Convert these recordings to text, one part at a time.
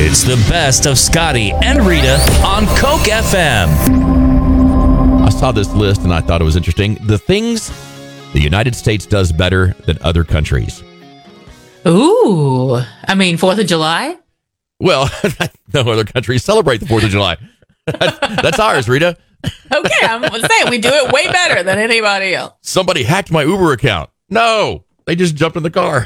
It's the best of Scotty and Rita on Coke FM. I saw this list and I thought it was interesting. The things the United States does better than other countries. Ooh. I mean, 4th of July? Well, no other countries celebrate the 4th of July. That's ours, Rita. Okay, I'm saying we do it way better than anybody else. Somebody hacked my Uber account. No, they just jumped in the car.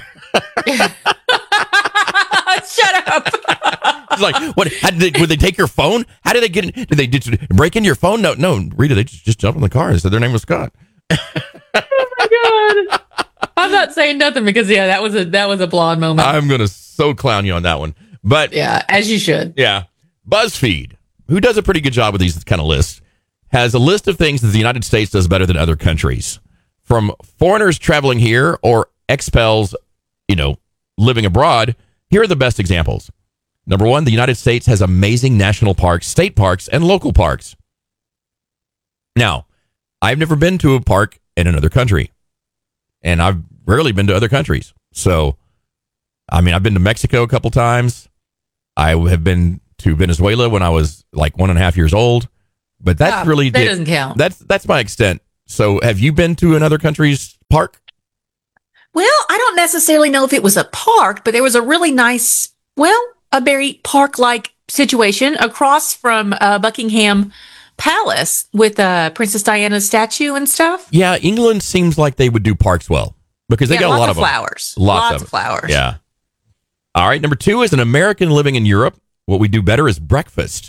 Shut up. It's like, what? Would they take your phone? How did they get in? Did they break into your phone? No, Rita, they just jumped in the car and said their name was Scott. Oh my God. I'm not saying nothing because that was a blonde moment. I'm gonna so clown you on that one. But yeah, as you should. Yeah. BuzzFeed, who does a pretty good job with these kind of lists, has a list of things that the United States does better than other countries. From foreigners traveling here or expels, living abroad, here are the best examples. Number one, the United States has amazing national parks, state parks, and local parks. Now, I've never been to a park in another country, and I've rarely been to other countries. So, I've been to Mexico a couple times. I have been to Venezuela when I was like 1.5 years old, but that doesn't count. That's my extent. So, have you been to another country's park? Well, I don't necessarily know if it was a park, but there was a really nice, a very park-like situation across from Buckingham Palace with Princess Diana's statue and stuff. Yeah, England seems like they would do parks well because they got a lot of flowers. Them. Lots of flowers. Yeah. All right. Number two, as an American living in Europe, what we do better is breakfast.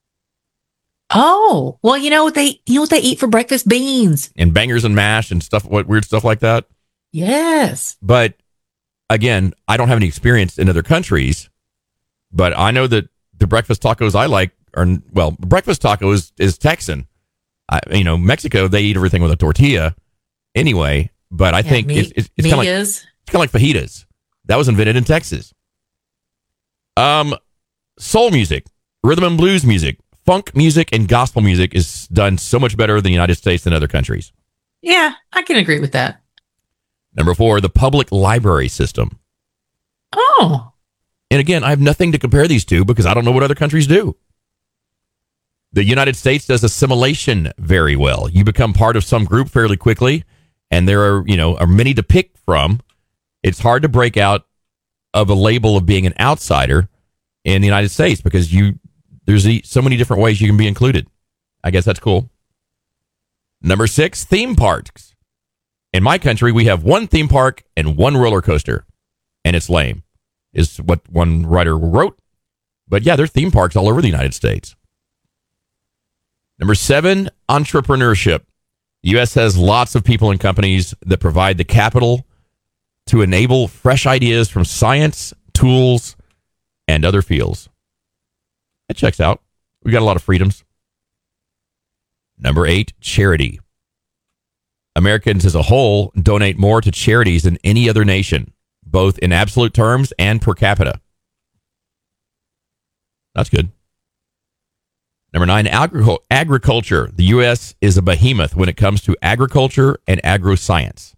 Oh, well, you know what they eat for breakfast? Beans and bangers and mash and stuff. What weird stuff like that. Yes. But again, I don't have any experience in other countries, but I know that the breakfast tacos I like breakfast taco is Texan. Mexico, they eat everything with a tortilla anyway, but I think it's kind of like fajitas. That was invented in Texas. Soul music, rhythm and blues music, funk music, and gospel music is done so much better in the United States than other countries. Yeah, I can agree with that. Number four, the public library system. Oh. And again, I have nothing to compare these to because I don't know what other countries do. The United States does assimilation very well. You become part of some group fairly quickly, and there are many to pick from. It's hard to break out of a label of being an outsider in the United States because there's so many different ways you can be included. I guess that's cool. Number six, theme parks. In my country, we have one theme park and one roller coaster, and it's lame, is what one writer wrote. But yeah, there are theme parks all over the United States. Number seven, entrepreneurship. The U.S. has lots of people and companies that provide the capital to enable fresh ideas from science, tools, and other fields. That checks out. We got a lot of freedoms. Number eight, charity. Americans as a whole donate more to charities than any other nation, both in absolute terms and per capita. That's good. Number nine, agriculture. The U.S. is a behemoth when it comes to agriculture and agroscience.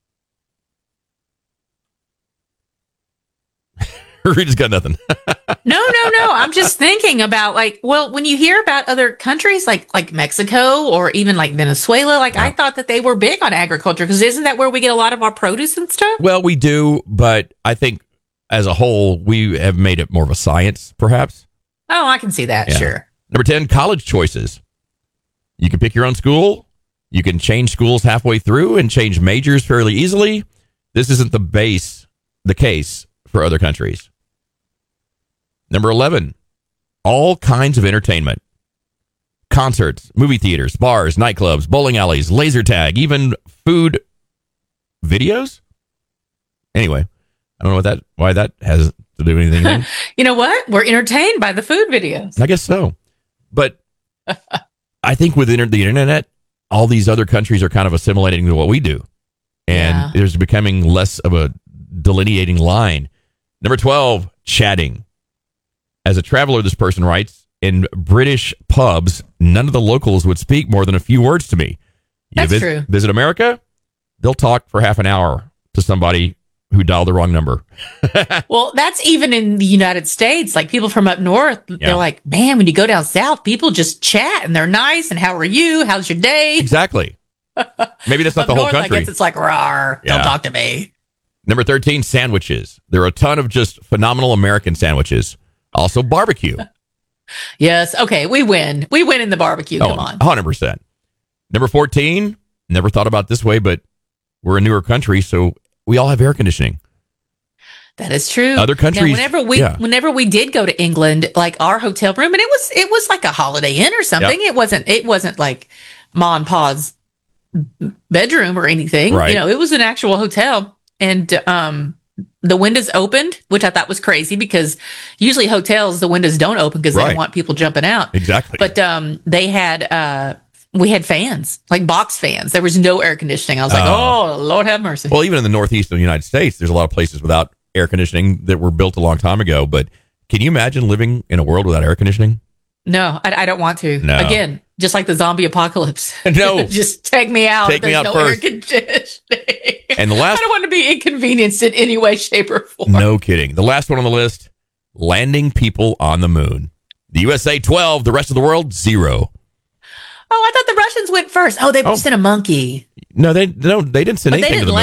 Rita's got nothing. No. I'm just thinking about when you hear about other countries like Mexico or even like Venezuela, I thought that they were big on agriculture because isn't that where we get a lot of our produce and stuff? Well, we do, but I think as a whole, we have made it more of a science, perhaps. Oh, I can see that. Yeah. Sure. Number 10, college choices. You can pick your own school. You can change schools halfway through and change majors fairly easily. This isn't the case for other countries. Number 11, all kinds of entertainment. Concerts, movie theaters, bars, nightclubs, bowling alleys, laser tag, even food videos. Anyway, I don't know why that has to do anything. You know what? We're entertained by the food videos. I guess so. But I think with the internet, all these other countries are kind of assimilating to what we do. And there's becoming less of a delineating line. Number 12, chatting. As a traveler, this person writes, in British pubs, none of the locals would speak more than a few words to me. That's true. Visit America, they'll talk for half an hour to somebody who dialed the wrong number. Well, that's even in the United States. Like people from up north, they're like, man, when you go down south, people just chat and they're nice. And how are you? How's your day? Exactly. Maybe that's not the whole north, country. I guess it's like, rawr, Yeah. don't talk to me. Number 13, sandwiches. There are a ton of just phenomenal American sandwiches. Also, barbecue. Yes. Okay. We win. We win in the barbecue. Come on. 100%. Number 14, never thought about it this way, but we're a newer country, so we all have air conditioning. That is true. Other countries, now, whenever we did go to England, like our hotel room, and it was like a Holiday Inn or something. Yep. It wasn't like Ma and Pa's bedroom or anything. Right. It was an actual hotel, and the windows opened, which I thought was crazy because usually hotels the windows don't open because they Right. don't want people jumping out. Exactly. But they had we had fans, like box fans. There was no air conditioning. I was like, oh, Lord have mercy. Well, even in the Northeast of the United States, there's a lot of places without air conditioning that were built a long time ago. But can you imagine living in a world without air conditioning? No, I don't want to. No. Again, just like the zombie apocalypse. No. Just take me out. Take me There's out no first. air conditioning. And the last- I don't want to be inconvenienced in any way, shape, or form. No kidding. The last one on the list, landing people on the moon. The USA 12, the rest of the world 0. Oh, I thought the Russians went first. Oh, they sent a monkey. No, they didn't send But they anything to didn't the moon.